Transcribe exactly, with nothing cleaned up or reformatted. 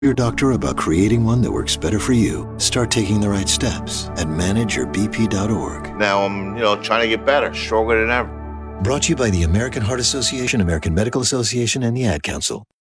your doctor about creating one that works better for you. Start taking the right steps at manage your b p dot org. Now I'm, you know, trying to get better, stronger than ever. Brought to you by the American Heart Association, American Medical Association, and the Ad Council.